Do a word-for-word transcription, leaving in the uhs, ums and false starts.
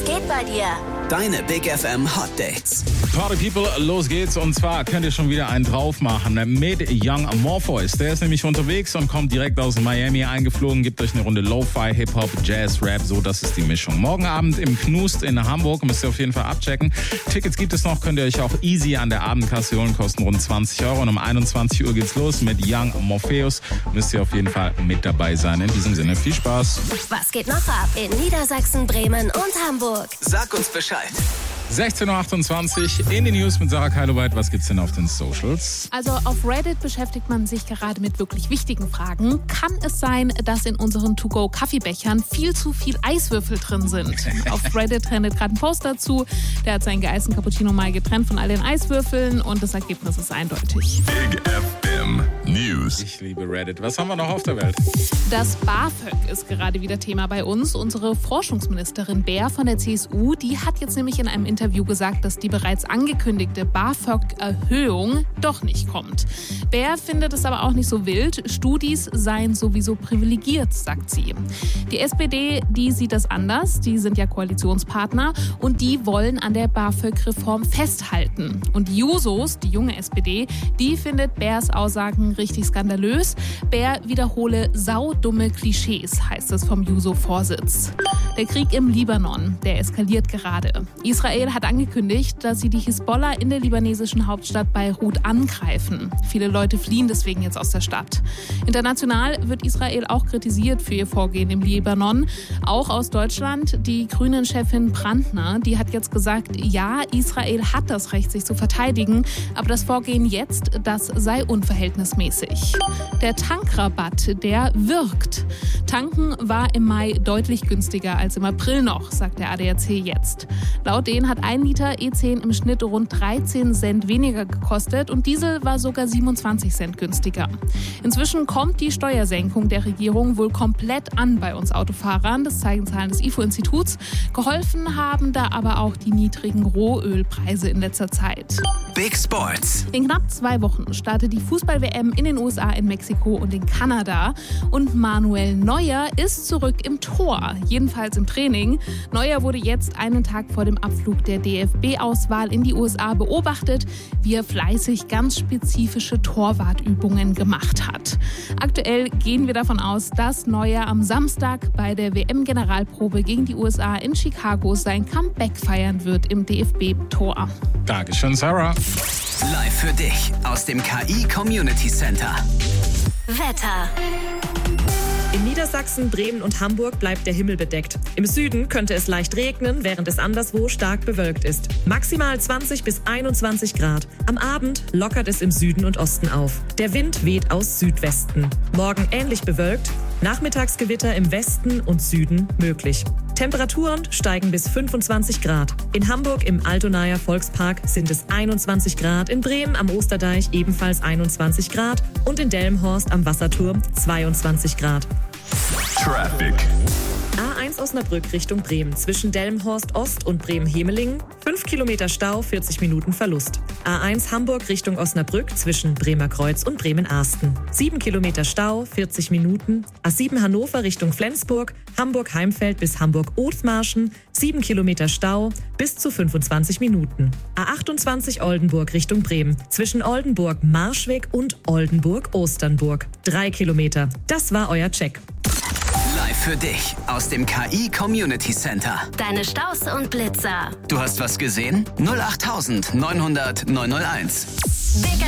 geht bei dir? Deine Big F M Hot Dates. Party People, los geht's. Und zwar könnt ihr schon wieder einen drauf machen mit Young Morpheus. Der ist nämlich unterwegs und kommt direkt aus Miami eingeflogen. Gibt euch eine Runde Lo-Fi, Hip-Hop, Jazz, Rap. So, das ist die Mischung. Morgen Abend im Knust in Hamburg. Müsst ihr auf jeden Fall abchecken. Tickets gibt es noch. Könnt ihr euch auch easy an der Abendkasse holen. Kosten rund zwanzig Euro. Und um einundzwanzig Uhr geht's los mit Young Morpheus. Müsst ihr auf jeden Fall mit dabei sein. In diesem Sinne, viel Spaß. Was geht noch ab in Niedersachsen, Bremen und Hamburg? Sag uns Bescheid. sechzehn Uhr achtundzwanzig in die News mit Sarah Keiloweit. Was gibt's denn auf den Socials? Also auf Reddit beschäftigt man sich gerade mit wirklich wichtigen Fragen. Kann es sein, dass in unseren To-Go-Kaffeebechern viel zu viel Eiswürfel drin sind? Auf Reddit trendet gerade ein Post dazu. Der hat seinen geeisten Cappuccino mal getrennt von all den Eiswürfeln und das Ergebnis ist eindeutig. Big F M News. Ich liebe Reddit. Was haben wir noch auf der Welt? Das BAföG ist gerade wieder Thema bei uns. Unsere Forschungsministerin Baer von der C S U, die hat jetzt nämlich in einem Interview gesagt, dass die bereits angekündigte BAföG-Erhöhung doch nicht kommt. Baer findet es aber auch nicht so wild. Studis seien sowieso privilegiert, sagt sie. Die S P D, die sieht das anders. Die sind ja Koalitionspartner und die wollen an der BAföG-Reform festhalten. Und Jusos, die junge S P D, die findet Baers Aussagen richtig skandalös. Baer wiederhole saudumme Klischees, heißt es vom Juso-Vorsitz. Der Krieg im Libanon, der eskaliert gerade. Israel hat angekündigt, dass sie die Hisbollah in der libanesischen Hauptstadt Beirut angreifen. Viele Leute fliehen deswegen jetzt aus der Stadt. International wird Israel auch kritisiert für ihr Vorgehen im Libanon. Auch aus Deutschland. Die Grünen-Chefin Brandner, die hat jetzt gesagt, ja, Israel hat das Recht, sich zu verteidigen, aber das Vorgehen jetzt, das sei unverhältnismäßig. Der Tankrabatt, der wirkt. Tanken war im Mai deutlich günstiger als im April noch, sagt der A D A C jetzt. Laut denen hat ein Liter E zehn im Schnitt rund dreizehn Cent weniger gekostet und Diesel war sogar siebenundzwanzig Cent günstiger. Inzwischen kommt die Steuersenkung der Regierung wohl komplett an bei uns Autofahrern, das zeigen Zahlen des I F O-Instituts. Geholfen haben da aber auch die niedrigen Rohölpreise in letzter Zeit. Big Sports. In knapp zwei Wochen startet die Fußball-W M in den U S A, in Mexiko und in Kanada. Und Manuel Neuer ist zurück im Tor, jedenfalls im Training. Neuer wurde jetzt einen Tag vor dem Abflug der D F B-Auswahl in die U S A beobachtet, wie er fleißig ganz spezifische Torwartübungen gemacht hat. Aktuell gehen wir davon aus, dass Neuer am Samstag bei der W M-Generalprobe gegen die U S A in Chicago sein Comeback feiern wird im D F B-Tor. Dankeschön, Sarah. Live für dich aus dem K I Community Center. Wetter. In Niedersachsen, Bremen und Hamburg bleibt der Himmel bedeckt. Im Süden könnte es leicht regnen, während es anderswo stark bewölkt ist. Maximal zwanzig bis einundzwanzig Grad. Am Abend lockert es im Süden und Osten auf. Der Wind weht aus Südwesten. Morgen ähnlich bewölkt, Nachmittagsgewitter im Westen und Süden möglich. Temperaturen steigen bis fünfundzwanzig Grad. In Hamburg im Altonaer Volkspark sind es einundzwanzig Grad, in Bremen am Osterdeich ebenfalls einundzwanzig Grad und in Delmenhorst am Wasserturm zweiundzwanzig Grad. Traffic. A eins Osnabrück Richtung Bremen. Zwischen Delmenhorst Ost und Bremen-Hemelingen. fünf Kilometer Stau, vierzig Minuten Verlust. A eins Hamburg Richtung Osnabrück zwischen Bremer Kreuz und Bremen-Arsten. sieben Kilometer Stau, vierzig Minuten. A sieben Hannover Richtung Flensburg. Hamburg-Heimfeld bis Hamburg-Othmarschen. sieben Kilometer Stau, bis zu fünfundzwanzig Minuten. A achtundzwanzig Oldenburg Richtung Bremen. Zwischen Oldenburg-Marschweg und Oldenburg-Osternburg. drei Kilometer. Das war euer Check. Live für dich aus dem K I Community Center. Deine Staus und Blitzer. Du hast was gesehen? null acht neunhundert neunhunderteins. Big